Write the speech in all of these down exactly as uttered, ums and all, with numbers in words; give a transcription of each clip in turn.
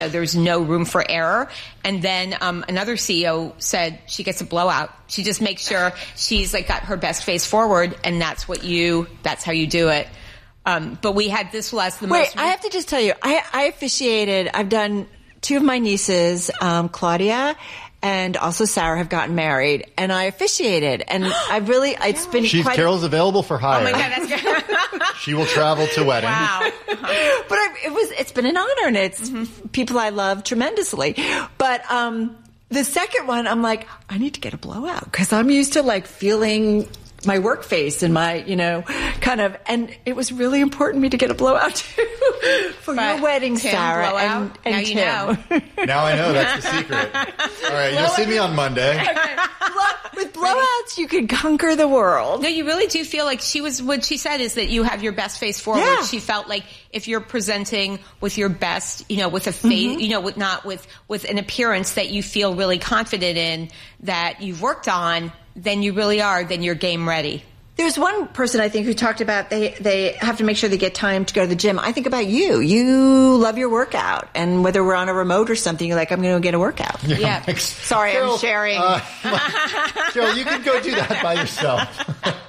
There's no room for error. And then um, another C E O said she gets a blowout. She just makes sure she's like got her best face forward, and that's what you, that's how you do it. Um, but we had this was the Wait, most. Wait, I have to just tell you, I, I officiated, I've done two of my nieces, um, Claudia and also Sarah, have gotten married, and I officiated, and I really, it's been She's quite Carol's a, available for hire. Oh my God, that's good. She will travel to wedding. Wow. Uh-huh. But I, it was, it's been an honor, and it's mm-hmm. people I love tremendously. But, um, the second one, I'm like, I need to get a blowout, because I'm used to like feeling my work face and my, you know, kind of, and it was really important to me to get a blowout too for but your wedding, Tim, Sarah, blowout? and, and now Tim. You know. Now I know, that's the secret. All right, you'll see me on Monday. Okay. With blowouts, you can conquer the world. No, you really do feel like she was, what she said is that you have your best face forward. Yeah. She felt like if you're presenting with your best, you know, with a face, mm-hmm. you know, with not with, with an appearance that you feel really confident in, that you've worked on, then you really are, then you're game ready. There's one person I think who talked about they, they have to make sure they get time to go to the gym. I think about you. You love your workout. And whether we're on a remote or something, you're like, I'm going to get a workout. Yeah. yeah. Like, sorry, Carol, I'm sharing. Uh, Carol, you can go do that by yourself.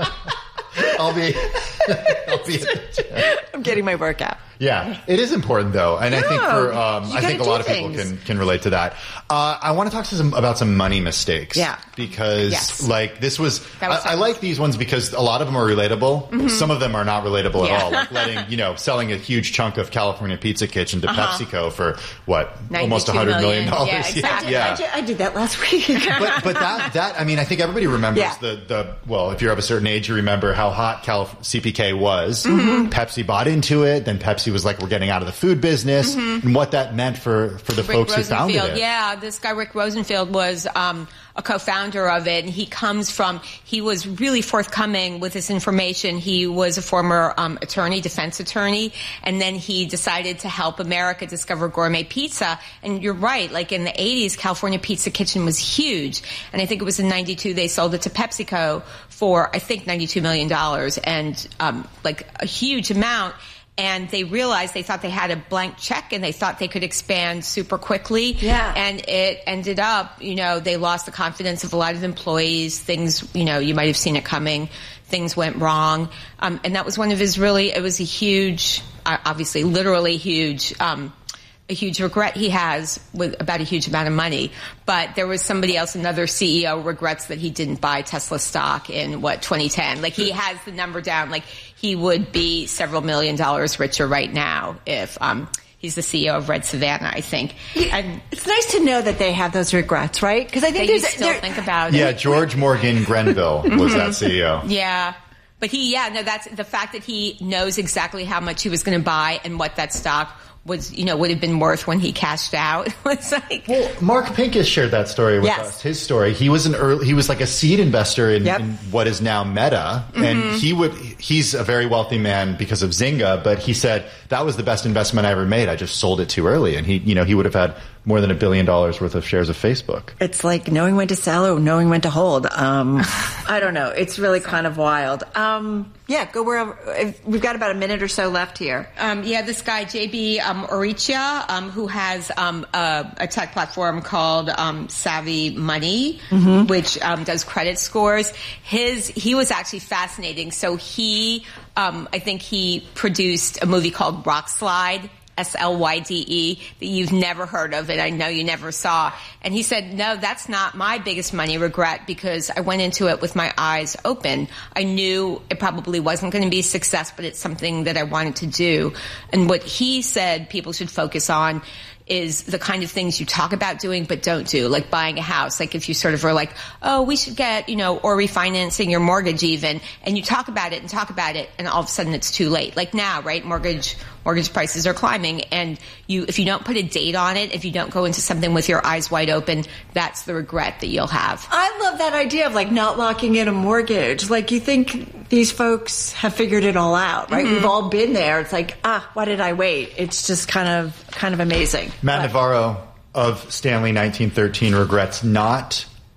I'll be, I'll be at the gym. I'm getting my workout. Yeah, it is important though, and no, I think for um, I think a lot of things. people can can relate to that. Uh, I want to talk to some about some money mistakes. Yeah, because yes. like this was, was I, I like these ones because a lot of them are relatable. Mm-hmm. Some of them are not relatable yeah. at all. Like letting you know selling a huge chunk of California Pizza Kitchen to uh-huh. PepsiCo for what almost a hundred million dollars. Yeah, exactly. yeah. I, did, I did that last week. but but that that I mean I think everybody remembers yeah. the the well if you're of a certain age you remember how hot Calif- C P K was. Mm-hmm. Pepsi bought into it. Then Pepsi was like, we're getting out of the food business, mm-hmm. and what that meant for, for the Rick folks Rosenfield. who founded it. Yeah, this guy Rick Rosenfield was um, a co-founder of it, and he comes from, he was really forthcoming with this information. He was a former um, attorney, defense attorney, and then he decided to help America discover gourmet pizza. And you're right, like in the eighties, California Pizza Kitchen was huge, and I think it was in ninety-two they sold it to PepsiCo for, I think, ninety-two million dollars, and um, like a huge amount. And they realized they thought they had a blank check and they thought they could expand super quickly. Yeah. And it ended up, you know, they lost the confidence of a lot of employees. Things, you know, you might have seen it coming. Things went wrong. Um, and that was one of his really, it was a huge, uh, obviously literally huge, um, a huge regret he has with about a huge amount of money. But there was somebody else, another C E O regrets that he didn't buy Tesla stock in what, twenty ten. Like he has the number down. Like he would be several million dollars richer right now if, um, he's the C E O of Red Savannah, I think. And it's nice to know that they have those regrets, right? Because I think they there's still think about it. Yeah, George Morgan Grenville was that C E O. Yeah. But he, yeah, no, that's the fact that he knows exactly how much he was going to buy and what that stock was, you know, would have been worth when he cashed out. It's like, well, Mark Pincus shared that story with yes. us. His story. He was an early, he was like a seed investor in, yep. in what is now Meta, mm-hmm. and he would. He's a very wealthy man because of Zynga, but he said that was the best investment I ever made. I just sold it too early, and he, you know, he would have had more than a billion dollars worth of shares of Facebook. It's like knowing when to sell or knowing when to hold. Um, I don't know. It's really kind of wild. Um, yeah, go wherever. We've got about a minute or so left here. Um, yeah, this guy, J B Um, Orichia, um, who has um, a, a tech platform called um, Savvy Money, mm-hmm. which um, does credit scores. His he was actually fascinating. So he, um, I think he produced a movie called Rock Slide. S L Y D E, that you've never heard of, and I know you never saw. And he said, no, that's not my biggest money regret, because I went into it with my eyes open. I knew it probably wasn't going to be a success, but it's something that I wanted to do. And what he said people should focus on is the kind of things you talk about doing but don't do, like buying a house. Like if you sort of are like, oh, we should get, you know, or refinancing your mortgage even, and you talk about it and talk about it, and all of a sudden it's too late. Like now, right? Mortgage mortgage prices are climbing, and you, if you don't put a date on it, if you don't go into something with your eyes wide open, that's the regret that you'll have. I love that idea of like not locking in a mortgage. Like you think these folks have figured it all out, right? Mm-hmm. We've all been there. It's like, ah, why did I wait? It's just kind of, kind of amazing. Matt but, Navarro of Stanley nineteen thirteen regrets not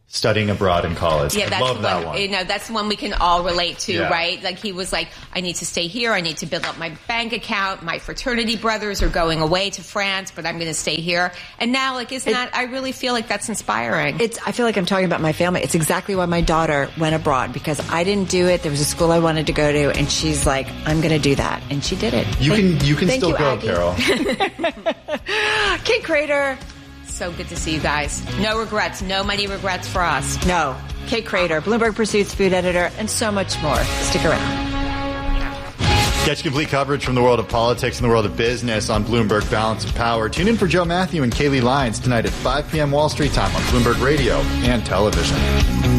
studying abroad in college. Yeah, I that's love the that one, one. You know, that's the one we can all relate to, Yeah. right? Like he was like, I need to stay here. I need to build up my bank account. My fraternity brothers are going away to France, but I'm going to stay here. And now, like, isn't It- that? I really feel like that's inspiring. It's, I feel like I'm talking about my family. It's exactly why my daughter went abroad, because I didn't do it. There was a school I wanted to go to, and she's like, I'm going to do that. And she did it. You Thank- can you can thank still you, go, Aggie. Carol. Kate Crater. So good to see you guys. No regrets. No money regrets for us. No. Kate Crater, Bloomberg Pursuits food editor, and so much more. Stick around. Catch complete coverage from the world of politics and the world of business on Bloomberg Balance of Power. Tune in for Joe Matthew and Kaylee Lyons tonight at five p.m. Wall Street time on Bloomberg Radio and television.